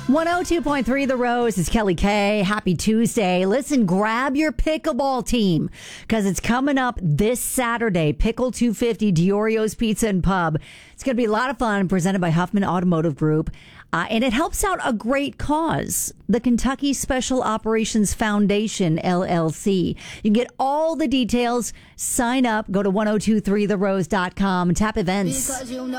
102.3 The Rose is Kelly K. Happy Tuesday. Listen, grab your pickleball team because it's coming up this Saturday. Pickle 250, Diorio's Pizza and Pub. It's going to be a lot of fun, presented by Huffman Automotive Group. And it helps out a great cause, the Kentucky Special Operations Foundation, LLC. You can get all the details. Sign up. Go to 1023therose.com. Tap events.